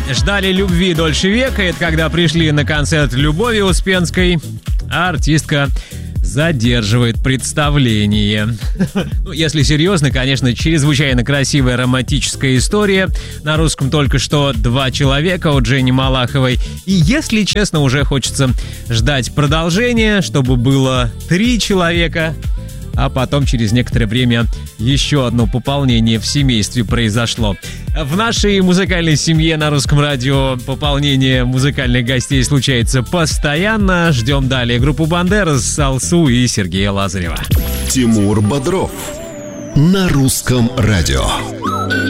ждали любви дольше века. Это когда пришли на концерт Любови Успенской, а артистка задерживает представление. Ну, если серьезно, конечно, чрезвычайно красивая романтическая история. На русском только что «Два человека» от Жени Малаховой. И, если честно, уже хочется ждать продолжения, чтобы было 3 человека, а потом через некоторое время еще одно пополнение в семействе произошло. В нашей музыкальной семье на Русском радио пополнение музыкальных гостей случается постоянно. Ждем далее группу «Бандерас», Алсу и Сергея Лазарева. Тимур Бодров на Русском радио.